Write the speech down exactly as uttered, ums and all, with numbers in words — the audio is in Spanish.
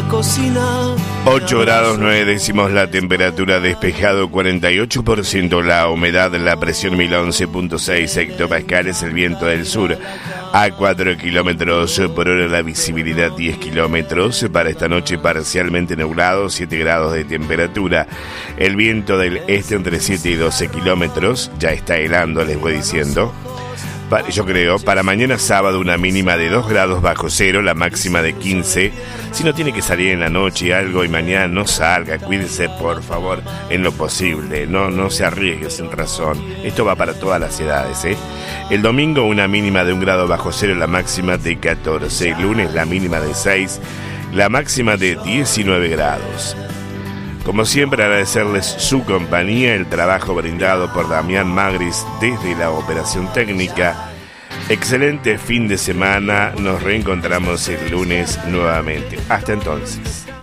cocina. ocho grados nueve décimos la temperatura, despejado cuarenta y ocho por ciento la humedad, la presión mil once punto seis hectopascales, el viento del sur a cuatro kilómetros por hora, la visibilidad diez kilómetros. Para esta noche parcialmente nublado, siete grados de temperatura, el viento del este entre siete y doce kilómetros, ya está helando, les voy diciendo. Yo creo, para mañana sábado una mínima de dos grados bajo cero, la máxima de quince. Si no tiene que salir en la noche algo y mañana no salga, cuídese por favor en lo posible, no, no se arriesgue sin razón. Esto va para todas las edades, ¿eh? El domingo una mínima de un grado bajo cero, la máxima de catorce. El lunes la mínima de seis, la máxima de diecinueve grados. Como siempre, agradecerles su compañía, el trabajo brindado por Damián Magris desde la operación técnica. Excelente fin de semana, nos reencontramos el lunes nuevamente. Hasta entonces.